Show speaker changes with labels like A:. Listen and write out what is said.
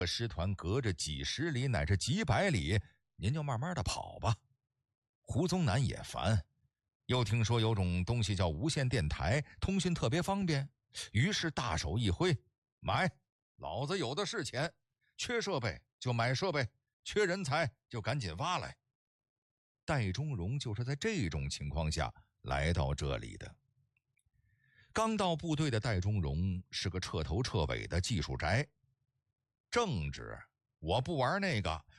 A: 师团隔着几十里乃至几百里，您就慢慢的跑吧。胡宗南也烦，又听说有种东西叫无线电台，通讯特别方便，于是大手一挥，买，老子有的是钱，缺设备就买设备，缺人才就赶紧挖来。戴中荣就是在这种情况下来到这里的。刚到部队的戴中荣是个彻头彻尾的技术宅。政治我不玩那个，